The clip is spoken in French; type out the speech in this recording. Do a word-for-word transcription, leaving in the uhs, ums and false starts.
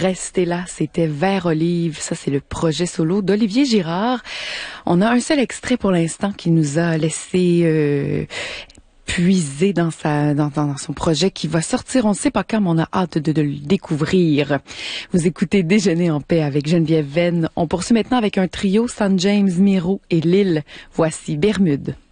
Restez là, c'était Vert Olive. Ça, c'est le projet solo d'Olivier Girard. On a un seul extrait pour l'instant qui nous a laissé euh, puiser dans, sa, dans, dans son projet qui va sortir. On ne sait pas quand, mais on a hâte de, de le découvrir. Vous écoutez Déjeuner en paix avec Geneviève Venn. On poursuit maintenant avec un trio, San James, Miro et Lille. Voici Bermude.